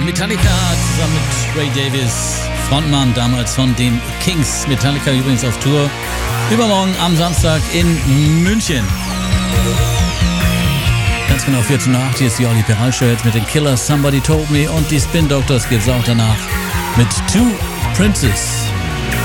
Metallica zusammen mit Ray Davies, Frontmann damals von den Kings. Metallica übrigens auf Tour. Übermorgen am Samstag in München. Ganz genau 14:08. Hier ist die Olli Peralshow jetzt mit den Killers, Somebody Told Me, und die Spin Doctors gibt's auch danach mit Two Princes.